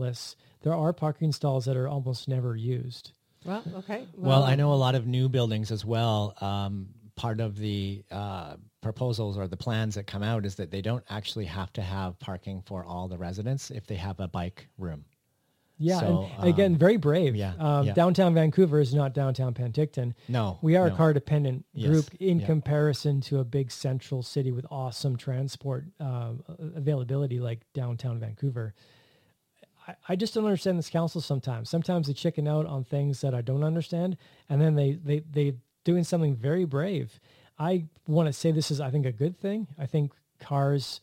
countless. There are parking stalls that are almost never used. Well, okay. Well, I know a lot of new buildings as well. Part of the proposals or the plans that come out is that they don't actually have to have parking for all the residents if they have a bike room. Yeah, So, and again, very brave. yeah. Downtown Vancouver is not downtown Penticton. No. We are no. a car-dependent group in Yeah. comparison to a big central city with awesome transport availability like downtown Vancouver. I just don't understand this council sometimes. Sometimes they chicken out on things that I don't understand, and then they doing something very brave. I want to say this is, I think, a good thing. I think cars...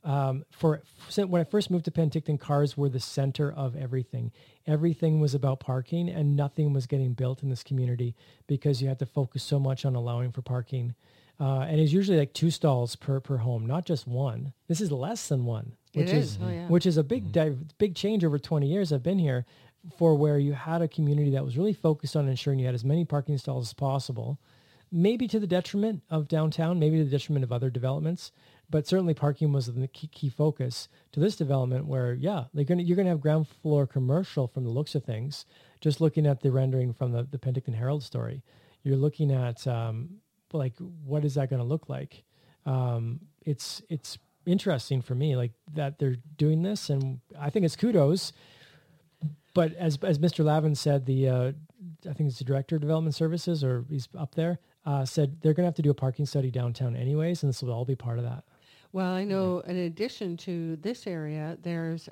when I first moved to Penticton, cars were the center of everything. Everything was about parking, and nothing was getting built in this community because you had to focus so much on allowing for parking. And it's usually like 2 stalls per home, not just 1. This is less than 1, which is a big change over 20 years I've been here, for where you had a community that was really focused on ensuring you had as many parking stalls as possible, maybe to the detriment of downtown, maybe to the detriment of other developments. But certainly parking was the key focus to this development where, you're going to have ground floor commercial from the looks of things. Just looking at the rendering from the Penticton Herald story, you're looking at what is that going to look like? It's interesting for me, like that they're doing this, and I think it's kudos. But as Mr. Lavin said, I think it's the Director of Development Services, or he's up there, said they're going to have to do a parking study downtown anyways, and this will all be part of that. Well, I know in addition to this area, there's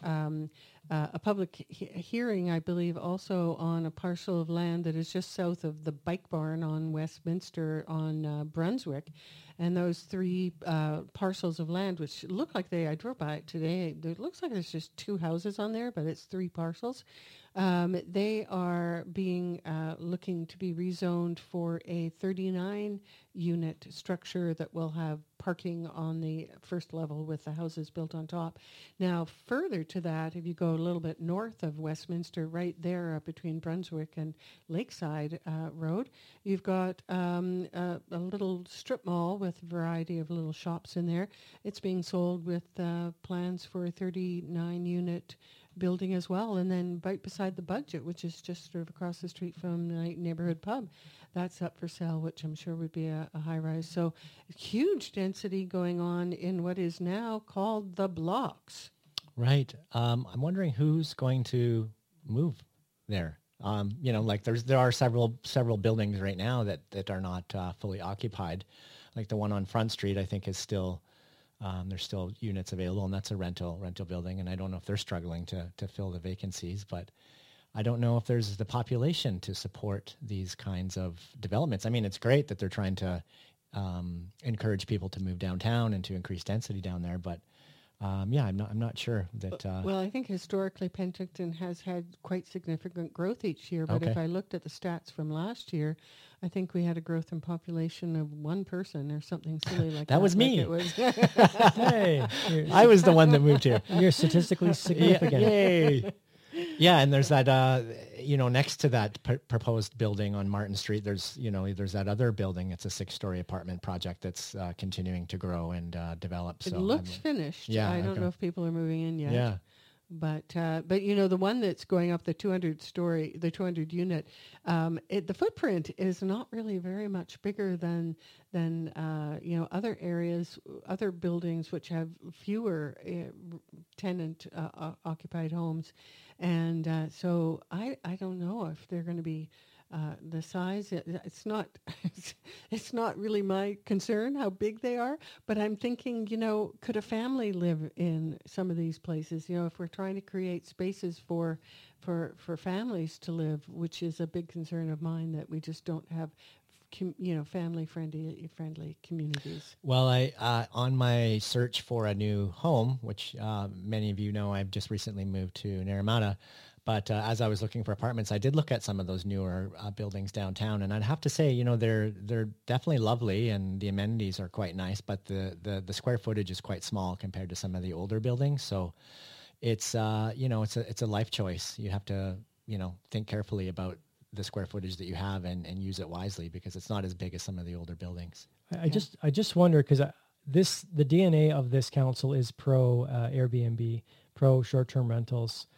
a public hearing, I believe, also on a parcel of land that is just south of the Bike Barn on Westminster on Brunswick. And those 3 parcels of land, which look like I drove by it today, it looks like there's just 2 houses on there, but it's 3 parcels. They are being looking to be rezoned for a 39-unit structure that will have parking on the first level with the houses built on top. Now, further to that, if you go a little bit north of Westminster, right there between Brunswick and Lakeside Road, you've got a little strip mall with a variety of little shops in there. It's being sold with plans for a 39-unit building as well, and then right beside the Budget, which is just sort of across the street from the neighborhood pub, that's up for sale, which I'm sure would be a high rise. So huge density going on in what is now called the blocks. Right. I'm wondering who's going to move there. There are several buildings right now that are not fully occupied. Like the one on Front Street, I think is still. There's still units available, and that's a rental building. And I don't know if they're struggling to fill the vacancies, but I don't know if there's the population to support these kinds of developments. I mean, it's great that they're trying to encourage people to move downtown and to increase density down there, but I'm not sure that. Well, I think historically Penticton has had quite significant growth each year. But if I looked at the stats from last year, I think we had a growth in population of 1 person or something silly like that. That was me. Hey, I was the one that moved here. You're statistically significant. Yay. Yeah, and there's that, next to that proposed building on Martin Street, there's that other building. It's a 6-story apartment project that's continuing to grow and develop. It looks finished. Yeah, I don't know if people are moving in yet. Yeah. But the one that's going up the 200 unit, the footprint is not really very much bigger than other areas, other buildings which have fewer tenant occupied homes, and so I don't know if they're going to be. The size, it's not really my concern how big they are, but I'm thinking, could a family live in some of these places? If we're trying to create spaces for families to live, which is a big concern of mine, that we just don't have family friendly communities. Well, I on my search for a new home, which many of you know, I've just recently moved to Naramata. But as I was looking for apartments, I did look at some of those newer buildings downtown, and I'd have to say, they're definitely lovely, and the amenities are quite nice, but the square footage is quite small compared to some of the older buildings. So it's it's a life choice. You have to think carefully about the square footage that you have and use it wisely, because it's not as big as some of the older buildings. I just wonder, because the DNA of this council is pro Airbnb, pro short-term rentals.